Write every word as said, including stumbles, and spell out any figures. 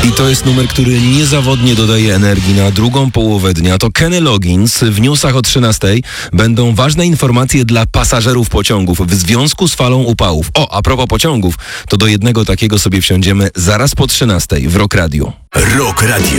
I to jest numer, który niezawodnie dodaje energii na drugą połowę dnia. To Kenny Loggins. W newsach o trzynastej będą ważne informacje dla pasażerów pociągów w związku z falą upałów. O, a propos pociągów, to do jednego takiego sobie wsiądziemy zaraz po trzynastej w Rock Radio. Rock Radio.